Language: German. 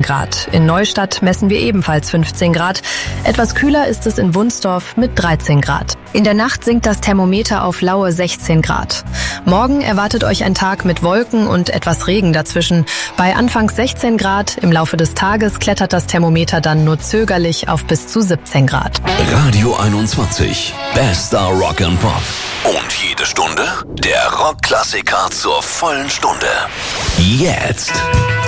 Grad. In Neustadt messen wir ebenfalls 15 Grad. Etwas kühler ist es in Wunsdorf mit 13 Grad. In der Nacht sinkt das Thermometer auf laue 16 Grad. Morgen erwartet euch ein Tag mit Wolken und etwas Regen dazwischen. Bei anfangs 16 Grad, im Laufe des Tages klettert das Thermometer dann nur zögerlich auf bis zu 17 Grad. Radio 21, bester Rock and Pop. Und jede Stunde der Rockklassiker zur vollen Stunde. Jetzt